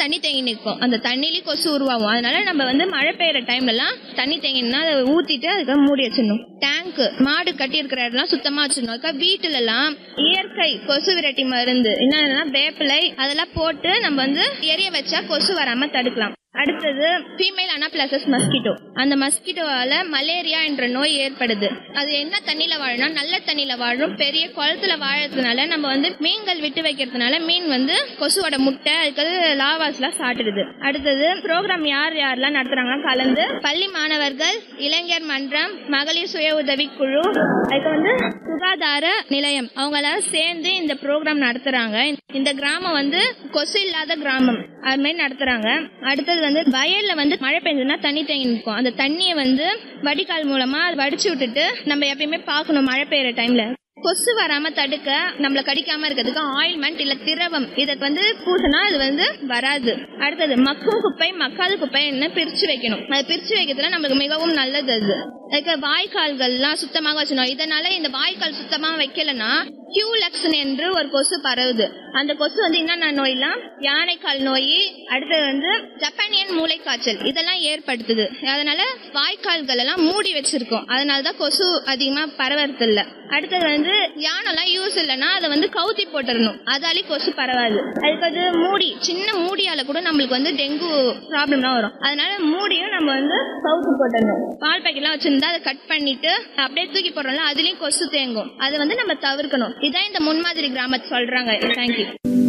தண்ணி தேங்கி நிற்கும். அந்த தண்ணிலேயே கொசு உருவாகும். அதனால நம்ம வந்து மழை பெய்யுற டைம்லலாம் தண்ணி தேங்கினா அதை ஊற்றிட்டு அதுக்கு மூடி வச்சிடணும். டேங்க்கு மாடு கட்டி இருக்கிற இடம்லாம் சுத்தமாக வச்சிடணும். அதுக்காக வீட்டுலலாம் இயற்கை கொசு விரட்டி மருந்து என்னன்னா வேப்பிலை அதெல்லாம் போட்டு நம்ம வந்து எரிய வச்சா கொசு வராமல் தடுக்கலாம். அடுத்தது ஃபீமேல் அனாபிளாசஸ் மஸ்கிட்டோ. அந்த மஸ்கிட்டோவால மலேரியா என்ற நோய் ஏற்படுது. அது என்ன தண்ணியில வாழணும், நல்ல தண்ணியில வாழும். பெரிய குளத்துல வாழறதுனால நம்ம வந்து மீன்கள் விட்டு வைக்கிறதுனால மீன் வந்து கொசுவோட முட்டை அதுக்கு லாவாஸ்லாம் சாப்பிடுது. அடுத்தது ப்ரோக்ராம் யாரெல்லாம் நடத்துறாங்கன்னா கலந்து பள்ளி மாணவர்கள், இளைஞர் மன்றம், மகளிர் சுய உதவி குழு, அதுக்கு வந்து சுகாதார நிலையம் அவங்க எல்லாரும் சேர்ந்து இந்த ப்ரோக்ராம் நடத்துறாங்க. இந்த கிராமம் வந்து கொசு இல்லாத கிராமம் அது மாதிரி நடத்துறாங்க. அடுத்தது வந்து வயல்ல வந்து மழை பெஞ்சதுன்னா தண்ணி தேங்கி நிற்கும். அந்த தண்ணியை வந்து வடிகால் மூலமா வடிச்சு விட்டுட்டு நம்ம எப்பயுமே பார்க்கணும். மழை பெய்யுற டைம்ல கொசு வராம தடுக்க நம்மள கடிக்காம இருக்கிறதுக்கு ஆயில்மெண்ட் இல்ல திரவம் இதை வந்து பூசினா அது வந்து வராது. அடுத்தது மக்கும் குப்பை மக்காத குப்பை என்ன பிரிச்சு வைக்கணும். அது பிரிச்சு வைக்கிறதுல நம்மளுக்கு மிகவும் நல்லது. அதுக்கு வாய்க்கால்கள்லாம் சுத்தமாக வச்சணும். இதனால இந்த வாய்க்கால் சுத்தமா வைக்கலன்னா கியூலக்ஸ் என்று ஒரு கொசு பரவுது. அந்த கொசு வந்து என்னென்ன நோயெல்லாம் யானைக்கால் நோய், அடுத்தது வந்து ஜப்பானியன் மூளை காய்ச்சல் இதெல்லாம் ஏற்படுத்துது. அதனால வாய்க்கால்கள் எல்லாம் மூடி வச்சிருக்கோம். அதனாலதான் கொசு அதிகமா பரவறது இல்ல. அடுத்தது வந்து யானைலாம் யூஸ் இல்லைன்னா அதை வந்து கவுத்தி போட்டுடணும். அதாலே கொசு பரவாது. அதுக்கு அது மூடி சின்ன மூடியால கூட நம்மளுக்கு வந்து டெங்கு ப்ராப்ளம்லாம் வரும். அதனால மூடியும் நம்ம வந்து கவுத்தி போட்டுடணும். பால் பாக்கெட்லாம் வச்சிருந்தா அதை கட் பண்ணிட்டு அப்படியே தூக்கி போடுறோம்ல அதுலயும் கொசு தேங்கும். அதை வந்து நம்ம தவிர்க்கணும். இதான் இந்த முன்மாதிரி கிராமத்தை சொல்றாங்க. தேங்க்யூ.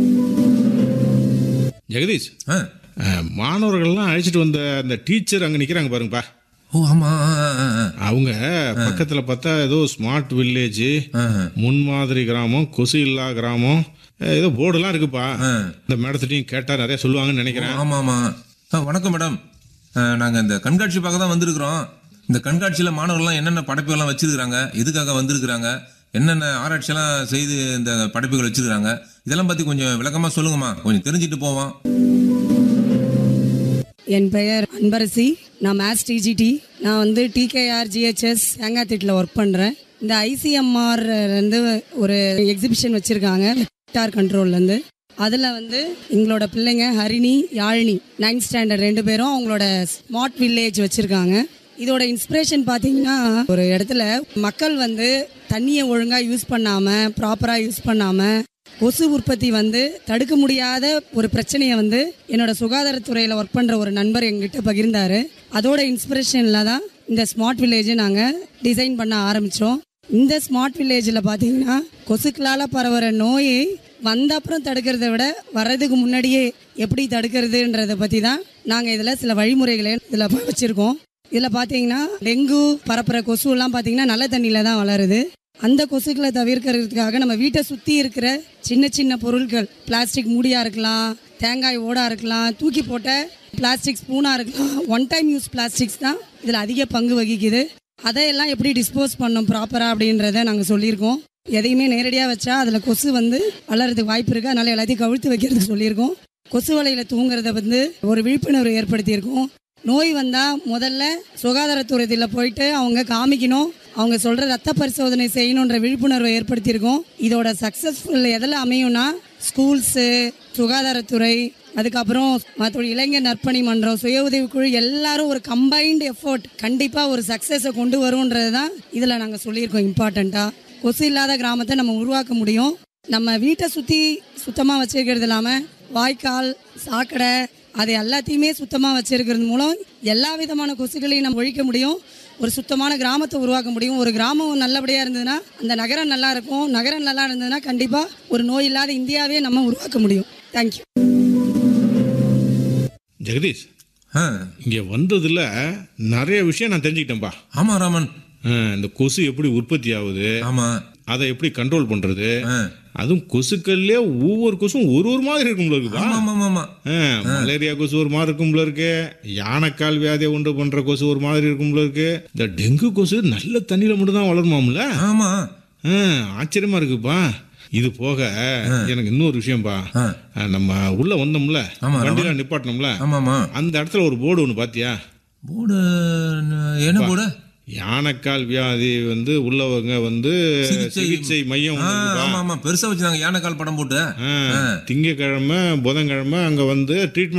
ஜெகதீஷ், மாணவர்கள்லாம் அழைச்சிட்டு வந்த அந்த டீச்சர் அங்க நிக்கிறாங்க பாருங்கப்பா. ஓ ஆமா, அவங்க பக்கத்துல பார்த்தா ஏதோ ஸ்மார்ட் வில்லேஜ், முன்மாதிரி கிராமம், கொசு இல்லா கிராமம் ஏதோ போர்டுலாம் இருக்குப்பா. இந்த மேடத்திட்டையும் கேட்டா நிறைய சொல்லுவாங்கன்னு நினைக்கிறேன். ஆமா ஆமா. வணக்கம் மேடம், நாங்க இந்த கண்காட்சி பார்க்க தான் வந்திருக்கிறோம். இந்த கண்காட்சியில மாணவர்கள்லாம் என்னென்ன படைப்புகள்லாம் வச்சிருக்காங்க, எதுக்காக வந்திருக்கிறாங்க, என்னென்ன ஆராய்ச்சியெல்லாம் செய்து இந்த படைப்புகள் வச்சிருக்காங்க, இதெல்லாம் பத்தி கொஞ்சம் விளக்கமா சொல்லுங்கம்மா, கொஞ்சம் தெரிஞ்சுட்டு போவோம். என் பெயர் அன்பரசி. நான் மேத்ஸ் டிஜிடி. நான் வந்து டிகேஆர் ஜிஹெச்எஸ் தேங்காய்திட்டில் ஒர்க் பண்ணுறேன். இந்த ஐசிஎம்ஆர் வந்து ஒரு எக்ஸிபிஷன் வச்சுருக்காங்க வெக்டார் கண்ட்ரோல்லேருந்து. அதில் வந்து எங்களோட பிள்ளைங்க ஹரிணி யாழினி 9th ஸ்டாண்டர்ட் 2 பேரும் அவங்களோட ஸ்மார்ட் வில்லேஜ் வச்சுருக்காங்க. இதோட இன்ஸ்பிரேஷன் பார்த்தீங்கன்னா ஒரு இடத்துல மக்கள் வந்து தண்ணியை ஒழுங்காக யூஸ் பண்ணாமல் ப்ராப்பராக யூஸ் பண்ணாமல் கொசு உற்பத்தி வந்து தடுக்க முடியாத ஒரு பிரச்சனையை வந்து என்னோட சுகாதாரத்துறையில் ஒர்க் பண்ணுற ஒரு நண்பர் எங்கிட்ட பகிர்ந்தாரு. அதோட இன்ஸ்பிரேஷனில் தான் இந்த ஸ்மார்ட் வில்லேஜை நாங்கள் டிசைன் பண்ண ஆரம்பித்தோம். இந்த ஸ்மார்ட் வில்லேஜில் பார்த்தீங்கன்னா கொசுக்களால் பரவுற நோயை வந்த அப்புறம் தடுக்கிறத விட வர்றதுக்கு முன்னாடியே எப்படி தடுக்கிறதுன்றதை பற்றி தான் நாங்கள் இதில் சில வழிமுறைகளை இதில் வச்சுருக்கோம். இதில் பார்த்தீங்கன்னா டெங்கு பரப்புகிற கொசுலாம் பார்த்தீங்கன்னா நல்ல தண்ணியில் தான் வளருது. அந்த கொசுக்களை தவிர்க்கிறதுக்காக நம்ம வீட்டை சுற்றி இருக்கிற சின்ன சின்ன பொருட்கள், பிளாஸ்டிக் மூடியாக இருக்கலாம், தேங்காய் ஓடாக இருக்கலாம், தூக்கி போட்ட பிளாஸ்டிக் ஸ்பூனாக இருக்கலாம், ஒன் டைம் யூஸ் பிளாஸ்டிக்ஸ் தான் இதில் அதிக பங்கு வகிக்குது. அதையெல்லாம் எப்படி டிஸ்போஸ் பண்ணணும் ப்ராப்பராக அப்படின்றத நாங்கள் சொல்லியிருக்கோம். எதையுமே நேரடியாக வச்சா அதில் கொசு வந்து வளர்கிறதுக்கு வாய்ப்பு இருக்குது. அதனால் எல்லாத்தையும் கவிழ்த்து வைக்கிறதுக்கு சொல்லியிருக்கோம். கொசு வலையில் தூங்குறத வந்து ஒரு விழிப்புணர்வு ஏற்படுத்தியிருக்கோம். நோய் வந்தால் முதல்ல சுகாதாரத்துறையில் போயிட்டு அவங்க காமிக்கணும், அவங்க சொல்கிற ரத்த பரிசோதனை செய்யணுன்ற விழிப்புணர்வை ஏற்படுத்தியிருக்கோம். இதோட சக்ஸஸ்ஃபுல் எதில் அமையும்னா ஸ்கூல்ஸு, சுகாதாரத்துறை, அதுக்கப்புறம் மற்ற இளைஞர் நற்பணி மன்றம், சுய உதவிக்குழு எல்லாரும் ஒரு கம்பைன்டு எஃபோர்ட் கண்டிப்பாக ஒரு சக்ஸஸை கொண்டு வரும்ன்றது தான் இதில் நாங்கள் சொல்லியிருக்கோம். இம்பார்ட்டண்ட்டாக கொசு இல்லாத கிராமத்தை நம்ம உருவாக்க முடியும். நம்ம வீட்டை சுற்றி சுத்தமாக வச்சுருக்கிறது இல்லாமல் வாய்க்கால், சாக்கடை அது எல்லாத்தையுமே சுத்தமாக வச்சிருக்கிறது மூலம் எல்லா விதமான கொசுக்களையும் நம்ம ஒழிக்க முடியும். ஒரு சுத்தமான கிராமத்தை உருவாக்க முடியும். ஒரு கிராமம் நல்லபடியாக இருந்ததுன்னா அந்த நகரம் நல்லா இருக்கும். நகரம் நல்லா இருந்ததுன்னா கண்டிப்பாக ஒரு நோய் இல்லாத இந்தியாவே நம்ம உருவாக்க முடியும். தேங்க்யூ. ஜெகதீஷ், இங்கே வந்ததில் நிறைய விஷயம் நான் தெரிஞ்சுக்கிட்டேன்ப்பா. ஆமாம் ராமன், இந்த கொசு எப்படி உற்பத்தி ஆகுது, ஆமாம் அதை எப்படி கண்ட்ரோல் பண்றது, அதுவும் கொசுக்கள்லயே ஒவ்வொரு கொசும் ஒரு மாதிரி இருக்கும் இருக்குப்பா. மலேரியா கொசு ஒரு மாதிரி இருக்கும் இருக்கு, யானைக்கால் வியாதியை உண்டு பண்ற கொசு ஒரு மாதிரி இருக்கும் இருக்கு, இந்த டெங்கு கொசு நல்ல தண்ணியில மட்டும் தான் வளருமாம்ல. ஆமா, ஆச்சரியமா இருக்குப்பா. இது போக எனக்கு இன்னொரு விஷயம்பா, நம்ம உள்ள வந்தோம்ல வண்டியில நிப்பாட்டணும்ல, அந்த இடத்துல ஒரு போர்டு ஒண்ணு பாத்தியா? போர்டு என்ன போர்டு? யானைக்கால் வியாதி வந்து உள்ளவங்க வந்து சிகிச்சை மையம் பெருசா வச்சிருக்காங்க. யானைக்கால் படம் போட்டு திங்கக்கிழமை புதன்கிழமை அங்க வந்து ட்ரீட்மெண்ட்